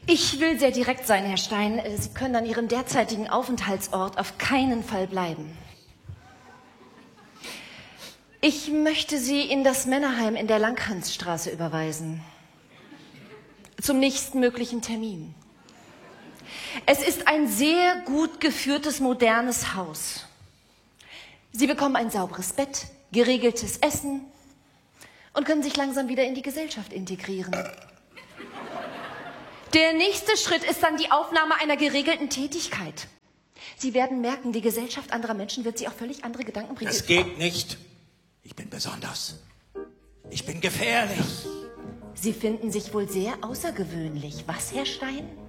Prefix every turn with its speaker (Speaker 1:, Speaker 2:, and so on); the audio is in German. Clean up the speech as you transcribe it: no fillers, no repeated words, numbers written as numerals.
Speaker 1: Ich will sehr direkt sein, Herr Stein. Sie können an Ihrem derzeitigen Aufenthaltsort auf keinen Fall bleiben. Ich möchte Sie in das Männerheim in der Langhansstraße überweisen. Zum nächstmöglichen Termin. Es ist ein sehr gut geführtes, modernes Haus. Sie bekommen ein sauberes Bett, geregeltes Essen und können sich langsam wieder in die Gesellschaft integrieren. Der nächste Schritt ist dann die Aufnahme einer geregelten Tätigkeit. Sie werden merken, die Gesellschaft anderer Menschen wird Sie auf völlig andere Gedanken bringen.
Speaker 2: Das geht nicht. Ich bin besonders. Ich bin gefährlich.
Speaker 1: Sie finden sich wohl sehr außergewöhnlich. Was, Herr Stein?